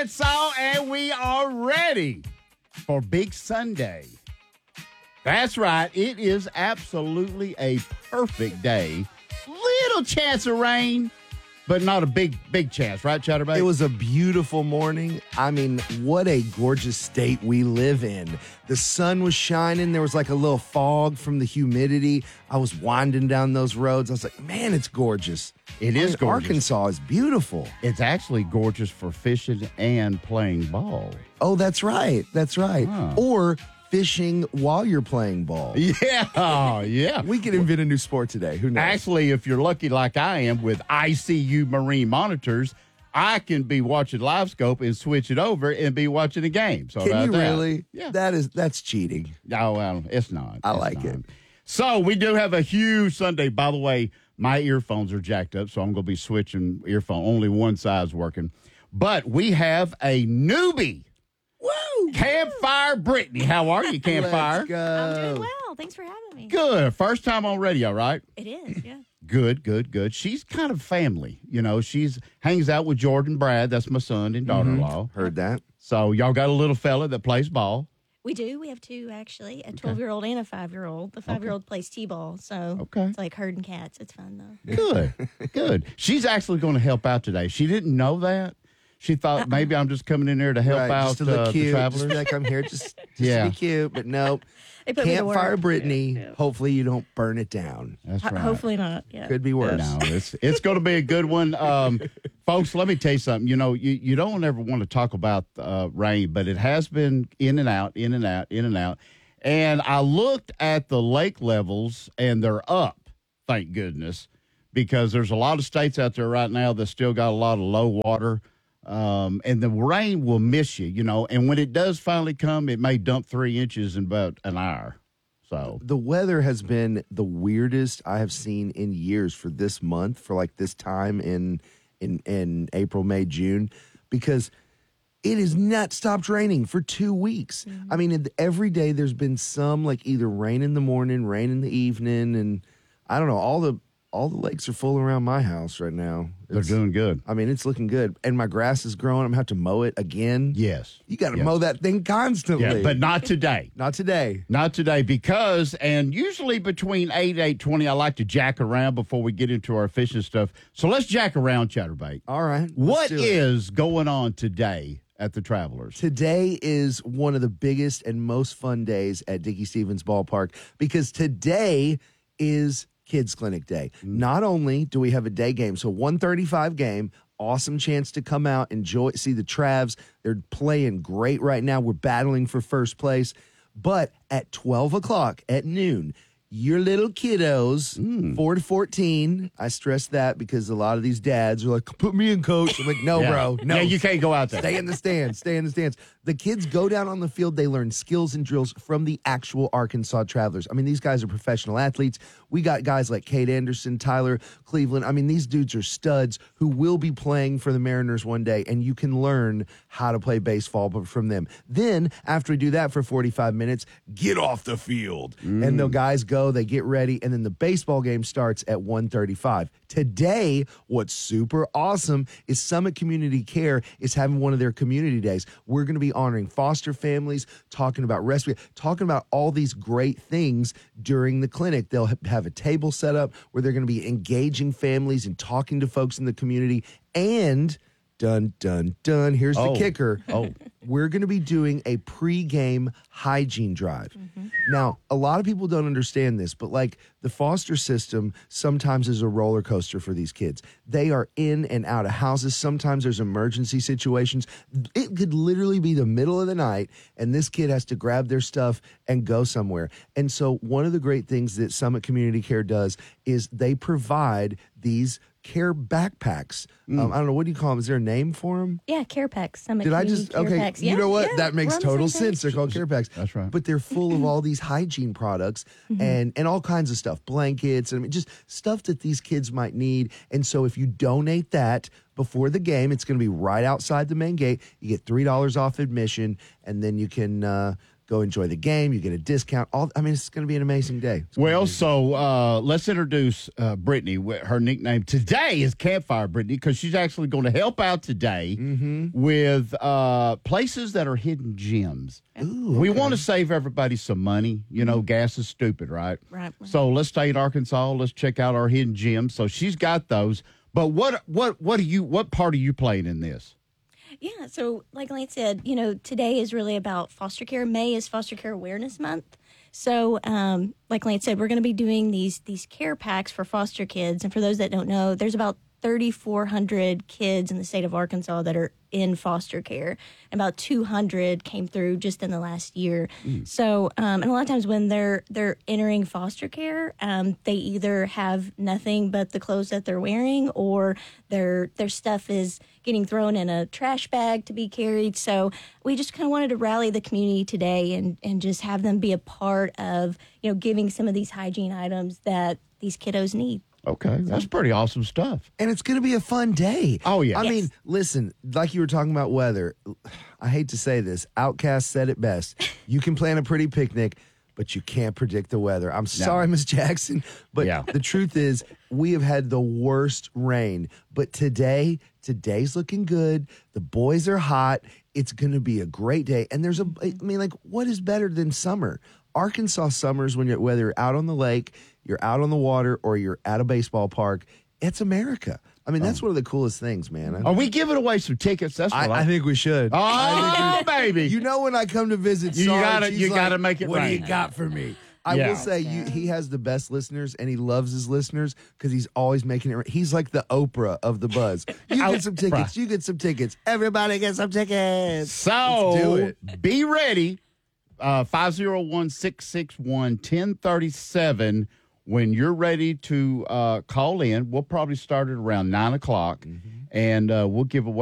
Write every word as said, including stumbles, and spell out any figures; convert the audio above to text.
So, and we are ready for Big Sunday. That's right. It is absolutely a perfect day. Little chance of rain, but not a big, big chance, right, Chatterbait? It was a beautiful morning. I mean, what a gorgeous state we live in. The sun was shining. There was like a little fog from the humidity. I was winding down those roads. I was like, man, it's gorgeous. It is gorgeous. Arkansas is beautiful. It's actually gorgeous for fishing and playing ball. Oh, that's right. That's right. Huh. Or fishing while you're playing ball. Yeah, oh, yeah. We could invent a new sport today. Who knows? Actually, if you're lucky like I am with I C U Marine monitors, I can be watching Live Scope and switch it over and be watching a game. So Can you that? really? Yeah. That is that's cheating. Oh, well, it's not. I It's like not. it. So we do have a huge Sunday. By the way, my earphones are jacked up, so I'm going to be switching earphone. Only one side's working. But we have a newbie. Woo! Campfire Brittany. How are you, Campfire? Let's go. I'm doing well. Thanks for having me. Good. First time on radio, right? It is, yeah. Good, good, good. She's kind of family. You know, she's hangs out with Jordan Brad. That's my son and daughter-in-law. Heard that. So y'all got a little fella that plays ball. We do. We have two, actually, a twelve-year-old and a five-year-old. The five-year-old plays T-ball, so Okay. it's like herding cats. It's fun, though. Good, good. She's actually going to help out today. She didn't know that. She thought maybe I'm just coming in there to help Right, out just to look uh, the cute. travelers. Just be like I'm here just, just Yeah. to be cute, but nope. They put me to Campfire work. Brittany. Yeah, yeah. Hopefully you don't burn it down. That's Ho- right. Hopefully not, yeah. Could be worse. No, it's it's going to be a good one, um, folks. Let me tell you something. You know, you, you don't ever want to talk about uh, rain, but it has been in and out, in and out, in and out. And I looked at the lake levels, and they're up. Thank goodness, because there's a lot of states out there right now that still got a lot of low water, um, and the rain will miss you. You know, and when it does finally come, it may dump three inches in about an hour. So The weather has been the weirdest I have seen in years for this month, for like this time in in in April, May, June, because it has not stopped raining for two weeks. I mean, it- every day there's been some like either rain in the morning, rain in the evening, and I don't know. All the all the lakes are full around my house right now. they're It's- doing good. I mean, it's looking good, and my grass is growing. I'm gonna have to mow it again. Yes, You got to Yes. mow that thing constantly. yeah, but not today. not today. Not today, because, and usually between eight and eight twenty, I like to jack around before we get into our fishing stuff. So let's jack around, Chatterbait. All right. let's What do it. is going on today at the Travelers? Today is one of the biggest and most fun days at Dickie Stevens Ballpark because today is Kids Clinic Day. Not only do we have a day game, so one thirty-five game, awesome chance to come out, enjoy, see the Travs. They're playing great right now. We're battling for first place. But at twelve o'clock at noon, your little kiddos, four to fourteen, I stress that because a lot of these dads are like, put me in, coach. I'm like, no, Yeah. bro. No, Yeah, you can't go out there. Stay in the stands. Stay in the stands. The kids go down on the field. They learn skills and drills from the actual Arkansas Travelers. I mean, these guys are professional athletes. We got guys like Kate Anderson, Tyler Cleveland. I mean, these dudes are studs who will be playing for the Mariners one day, and you can learn how to play baseball from them. Then, after we do that for forty-five minutes, get off the field. And the guys go, they get ready, and then the baseball game starts at one thirty-five. Today, what's super awesome is Summit Community Care is having one of their community days. We're going to be honoring foster families, talking about rescue, talking about all these great things during the clinic. They'll ha- have a table set up where they're going to be engaging families and talking to folks in the community. And dun, dun, dun, here's the Oh. kicker. Oh. We're going to be doing a pregame hygiene drive. Now, a lot of people don't understand this, but like the foster system sometimes is a roller coaster for these kids. They are in and out of houses. Sometimes there's emergency situations. It could literally be the middle of the night, and this kid has to grab their stuff and go somewhere. And so, one of the great things that Summit Community Care does is they provide these care backpacks. Um, I don't know, what do you call them? Is there a name for them? Yeah, care packs. Summit Did I Community just care okay? Packs. You Yeah, know what? yeah, That makes we're on the total same page. sense. They're called care packs. That's right. But they're full of all these hygiene products and and all kinds of stuff, blankets, and I mean, just stuff that these kids might need. And so, if you donate that before the game, it's going to be right outside the main gate. You get three dollars off admission, and then you can. Uh, Go enjoy the game. You get a discount. All I mean, it's going to be an amazing day. It's gonna Well, be- so uh, let's introduce uh, Brittany. Wh- Her nickname today is Campfire Brittany because she's actually going to help out today with uh, places that are hidden gems. Ooh, We okay. want to save everybody some money. You know, gas is stupid, right? Right. So let's stay in Arkansas. Let's check out our hidden gems. So she's got those. But what what what do you what part are you playing in this? Yeah, so like Lance said, you know, today is really about foster care. May is Foster Care Awareness Month. So, um, like Lance said, we're going to be doing these these care packs for foster kids. And for those that don't know, there's about thirty-four hundred kids in the state of Arkansas that are in foster care. About two hundred came through just in the last year. So, um, and a lot of times when they're they're entering foster care, um, they either have nothing but the clothes that they're wearing, or their their stuff is getting thrown in a trash bag to be carried. So we just kind of wanted to rally the community today and and just have them be a part of, you know, giving some of these hygiene items that these kiddos need. Okay, that's pretty awesome stuff. And it's going to be a fun day. Oh, yeah. I Yes. mean, listen, like you were talking about weather, I hate to say this. Outcast said it best. You can plan a pretty picnic, but you can't predict the weather. I'm sorry, Miss Jackson, but Yeah. the truth is we have had the worst rain. But today, today's looking good. The boys are hot. It's going to be a great day. And there's a, I mean, like, what is better than summer? Arkansas summers, when you're, whether you're out on the lake, you're out on the water, or you're at a baseball park, it's America. I mean, that's one of the coolest things, man. I, Are we giving away some tickets? That's what I, I, I think we should. Oh, baby. You know, when I come to visit, You Sarge, gotta- he's you like, gotta make it What do rain." you got for me? I Yeah. will say, you, he has the best listeners, and he loves his listeners because he's always making it. ra- He's like the Oprah of the Buzz. You get some tickets. You get some tickets. Everybody get some tickets. So Let's do it. be ready. Uh, five oh one, six six one, one oh three seven. When you're ready to uh, call in, we'll probably start at around nine o'clock, and uh, we'll give away